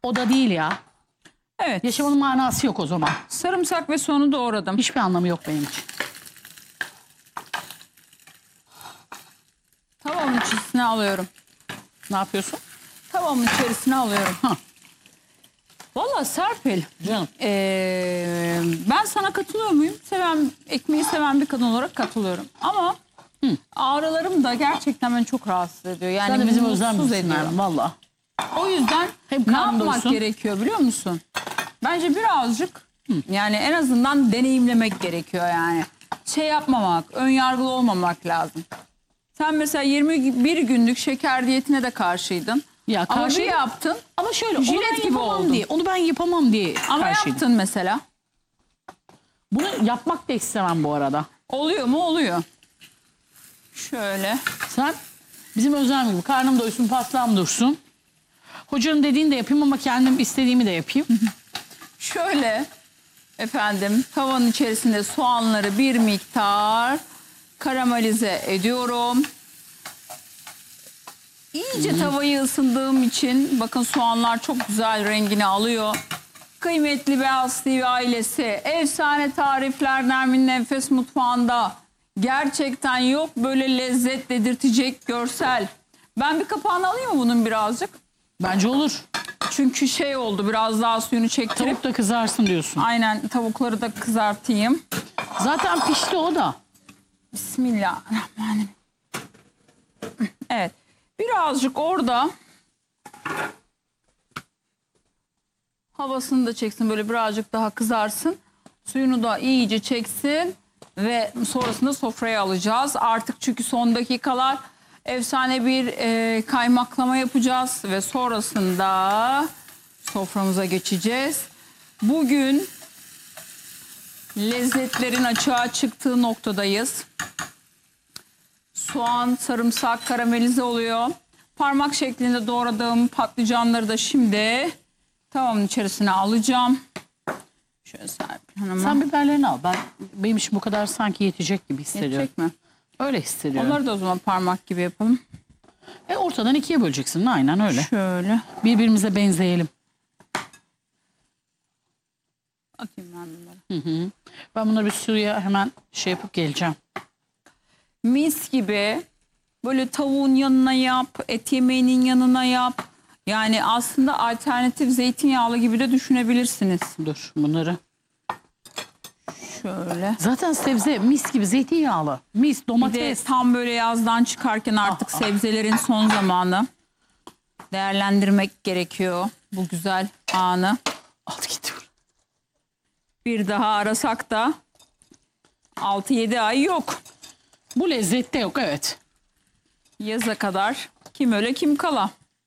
O da değil ya. Evet. Yaşamanın manası yok o zaman. Sarımsak ve soğanı doğradım. Hiçbir anlamı yok benim için. Tavamın içerisine alıyorum. Ne yapıyorsun? Tavamın içerisine alıyorum. Ha. Vallahi Serpil, Canım. ben sana katılıyor muyum? Ekmeği seven bir kadın olarak katılıyorum. Ama ağrılarım da gerçekten beni çok rahatsız ediyor. Yani Sen de bizim mutsuz özlemmişsin ediyor. yani valla. O yüzden Hem ne karnın yapmak doysun. gerekiyor biliyor musun? Bence birazcık yani en azından deneyimlemek gerekiyor yani. Şey yapmamak, ön yargılı olmamak lazım. Sen mesela 21 günlük şeker diyetine de karşıydın. Ya Ama bir karşıyım. yaptın. Ama şöyle onu Jilet ben gibi yapamam oldun. diye. Onu ben yapamam diye Ama karşıydım. yaptın mesela. Bunu yapmak da istemem bu arada. Oluyor mu? Oluyor. Şöyle. Sen bizim Özlem gibi karnım doysun, pastam dursun. Hocanın dediğini de yapayım ama kendim istediğimi de yapayım. Şöyle efendim tavanın içerisinde soğanları bir miktar karamelize ediyorum. İyice tavayı ısındığım için bakın soğanlar çok güzel rengini alıyor. Kıymetli Beyaz TV ailesi, efsane tarifler Nermin'in Enfes Mutfağı'nda gerçekten yok böyle lezzet dedirtecek görsel. Ben bir kapağını alayım mı bunun birazcık? Bence olur. Çünkü şey oldu biraz daha suyunu çektirip Tavuk da kızarsın diyorsun. aynen tavukları da kızartayım. Zaten pişti o da. Bismillahirrahmanirrahim. Evet. Birazcık orada havasını da çeksin. Böyle birazcık daha kızarsın. Suyunu da iyice çeksin. Ve sonrasında sofraya alacağız. Artık çünkü son dakikalar efsane bir kaymaklama yapacağız. Ve sonrasında soframıza geçeceğiz. Bugün lezzetlerin açığa çıktığı noktadayız. Soğan, sarımsak karamelize oluyor. Parmak şeklinde doğradığım patlıcanları da şimdi tavamın içerisine alacağım. Şöyle Serpil Hanım'a. Sen biberlerini al. Benim için bu kadar sanki yetecek gibi hissediyorum. Yetecek mi? Öyle hissediyorum. Onları da o zaman parmak gibi yapalım. Ortadan ikiye böleceksin. Aynen öyle. Şöyle. Birbirimize benzeyelim. Atayım ben bunları. Ben bunları bir suya hemen şey yapıp geleceğim. Mis gibi böyle tavuğun yanına yap, et yemeğinin yanına yap. Yani aslında alternatif zeytinyağlı gibi de düşünebilirsiniz. Dur bunları. Şöyle. Zaten sebze mis gibi zeytinyağlı. Mis, Bir de domates. tam böyle yazdan çıkarken artık sebzelerin son zamanı. Değerlendirmek gerekiyor bu güzel anı. Al git. Bir daha arasak da 6-7 ay yok. Bu lezzette yok evet. Yaza kadar kim öle kim kala.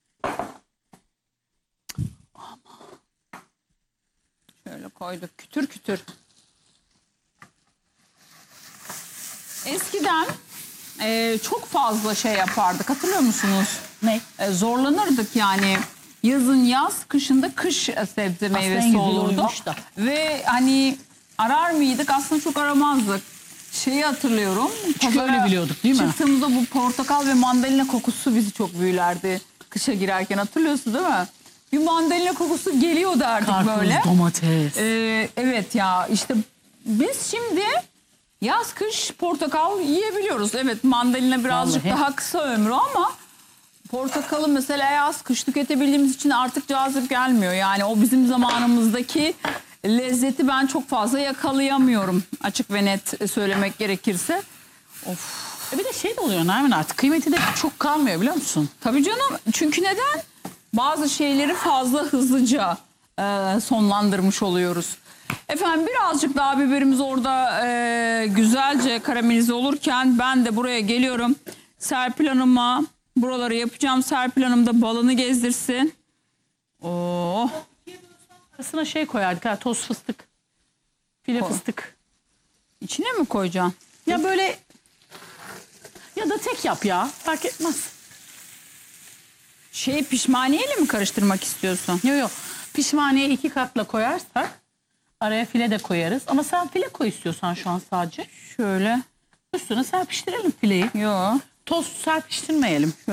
Şöyle koyduk kütür kütür. Eskiden çok fazla şey yapardık hatırlıyor musunuz? Ne? Zorlanırdık yani. Yazın yaz, kışında kış sebze meyvesi güzeli olurdu. oymuş da. Ve hani arar mıydık? Aslında çok aramazdık. Şeyi hatırlıyorum. Çünkü öyle biliyorduk değil mi? Çıktığımızda bu portakal ve mandalina kokusu bizi çok büyülerdi. Kışa girerken hatırlıyorsun değil mi? Bir mandalina kokusu geliyor derdik Karpuz, böyle. domates. Evet ya işte biz şimdi yaz kış portakal yiyebiliyoruz. Evet mandalina birazcık Vallahi. daha kısa ömrü ama portakalı mesela yaz kış tüketebildiğimiz için artık cazip gelmiyor. Yani o bizim zamanımızdaki lezzeti ben çok fazla yakalayamıyorum açık ve net söylemek gerekirse. Of. Bir de şey de oluyor Nermin artık kıymeti de çok kalmıyor biliyor musun? Tabii canım çünkü neden? Bazı şeyleri fazla hızlıca sonlandırmış oluyoruz. Efendim birazcık daha biberimiz orada güzelce karamelize olurken ben de buraya geliyorum. Serpil Hanım'a buraları yapacağım. Serpil Hanım da balını gezdirsin. Oh. Arasına şey koyardık ha toz fıstık. File fıstık. İçine mi koyacaksın? Ya böyle ya da tek yap ya fark etmez. Pişmaniyeyle mi karıştırmak istiyorsun? Yok yok pişmaniye 2 katla koyarsak araya file de koyarız. Ama sen file koy istiyorsan şu an sadece. Şöyle. Üstüne serpiştirelim fileyi. Yok. Toz serpiştirmeyelim.